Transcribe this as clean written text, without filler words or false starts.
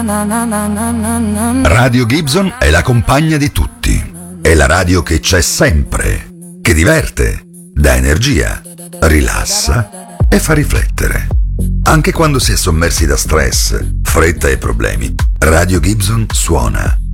Radio Gibson è la compagna di tutti. È la radio che c'è sempre, che diverte, dà energia, rilassa e fa riflettere. Anche quando si è sommersi da stress, fretta e problemi, Radio Gibson suona